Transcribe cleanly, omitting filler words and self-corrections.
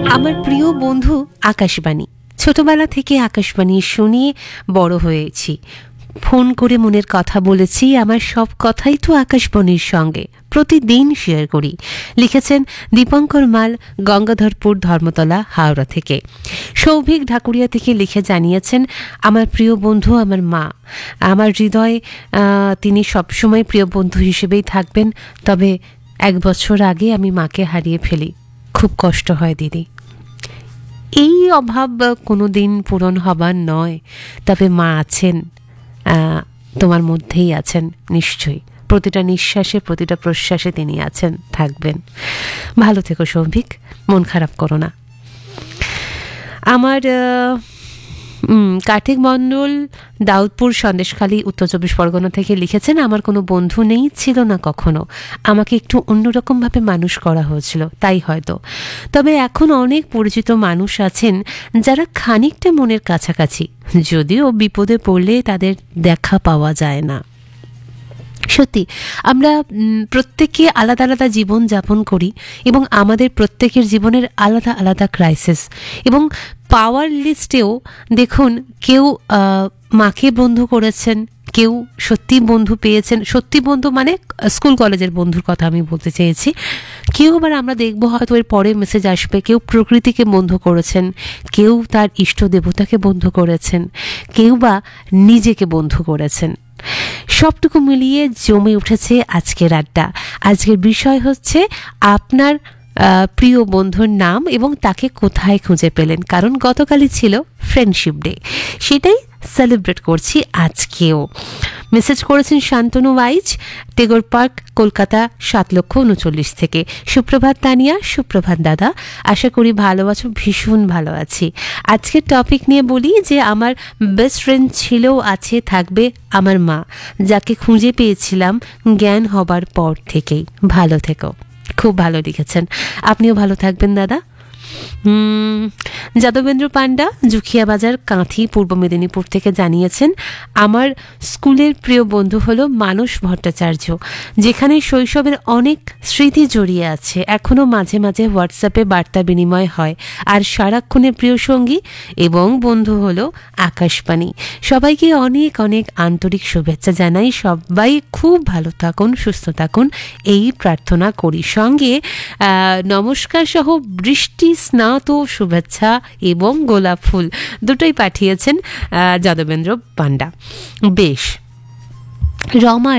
আমার প্রিয় বন্ধু আকাশবাণী। ছোটবেলা থেকে আকাশবাণী শুনিয়ে বড় হয়েছি। ফোন করে মনের কথা বলেছি, আমার সব কথাই তো আকাশবাণীর সঙ্গে প্রতিদিন শেয়ার করি। লিখেছেন দীপঙ্কর মাল, গঙ্গাধরপুর, ধর্মতলা, হাওড়া থেকে। সৌভিক ঢাকুরিয়া থেকে লিখে জানিয়েছেন, আমার প্রিয় বন্ধু আমার মা। আমার হৃদয়ে তিনি সবসময় প্রিয় বন্ধু হিসেবেই থাকবেন। তবে 1 বছর আগে আমি মাকে হারিয়ে ফেলি। খুব কষ্ট হয় দিদি। এই অভাব কোনো দিন পূরণ হবার নয়, তবে মা আছেন, তোমার মধ্যেই আছেন নিশ্চয়ই। প্রতিটা নিঃশ্বাসে, প্রতিটা প্রশ্বাসে তিনি আছেন, থাকবেন। ভালো থেকো সৌভিক, মন খারাপ করো না। আমার কার্তিক মণ্ডল দাউদপুর, সন্দেশখালী, উত্তর 24 পরগনা থেকে লিখেছেন, আমার কোনো বন্ধু নেই, ছিল না কখনো। আমাকে একটু অন্যরকমভাবে মানুষ করা হয়েছিল, তাই হয়তো। তবে এখন অনেক পরিচিত মানুষ আছেন যারা খানিকটা মনের কাছাকাছি, যদিও বিপদে পড়লে তাদের দেখা পাওয়া যায় না। সত্যি আমরা প্রত্যেকে আলাদা আলাদা জীবন যাপন করি এবং আমাদের প্রত্যেকের জীবনের আলাদা আলাদা ক্রাইসিস। এবং পাওয়ার লিস্টেও দেখুন, কেউ মাকে বন্ধু করেছেন, কেউ সত্যি বন্ধু পেয়েছেন। সত্যি বন্ধু মানে স্কুল কলেজের বন্ধুর কথা আমি বলতে চেয়েছি। কেউ আবার আমরা দেখবো হয়তো এর পরে মেসেজ আসবে, কেউ প্রকৃতিকে বন্ধু করেছেন, কেউ তার ইষ্ট দেবতাকে বন্ধু করেছেন, কেউ বা নিজেকে বন্ধু করেছেন। সবটুকু মিলিয়ে জমে উঠেছে আজকের আড্ডা। আজকের বিষয় হচ্ছে আপনার প্রিয় বন্ধুর নাম এবং তাকে কোথায় খুঁজে পেলেন। কারণ গতকালই ছিল ফ্রেন্ডশিপ ডে, সেটাই সেলিব্রেট করছি আজকেও। মেসেজ করেছেন শান্তনু ওয়াইজ, টেগোর পার্ক, কলকাতা 7,39,000 থেকে। সুপ্রভাত তানিয়া। সুপ্রভাত দাদা, আশা করি ভালো আছো। ভীষণ ভালো আছি। আজকের টপিক নিয়ে বলি যে আমার বেস্ট ফ্রেন্ড ছিল, আছে, থাকবে আমার মা, যাকে খুঁজে পেয়েছিলাম জ্ঞান হবার পর থেকেই। ভালো থেকো। খুব ভালো লিখেছেন, আপনিও ভালো থাকবেন দাদা। যাদবেন্দ্র পান্ডা, জুখিয়া বাজার, কাঁথি, পূর্ব মেদিনীপুর থেকে জানিয়েছেন, আমার স্কুলের প্রিয় বন্ধু হলো মানস ভট্টাচার্য, যেখানে শৈশবের অনেক স্মৃতি জড়িয়ে আছে। এখনও মাঝে মাঝে হোয়াটসঅ্যাপে বার্তা বিনিময় হয়। আর সারাক্ষণের প্রিয় সঙ্গী এবং বন্ধু হলো আকাশবাণী। সবাইকে অনেক অনেক আন্তরিক শুভেচ্ছা জানাই। সবাই খুব ভালো থাকুন, সুস্থ থাকুন, এই প্রার্থনা করি। সঙ্গে নমস্কার সহ বৃষ্টি স্নাত শুভেচ্ছা এবং গোলাপ ফুল দুটোই পাঠিয়েছেন যাদবেন্দ্র পান্ডা। বেশ, রমা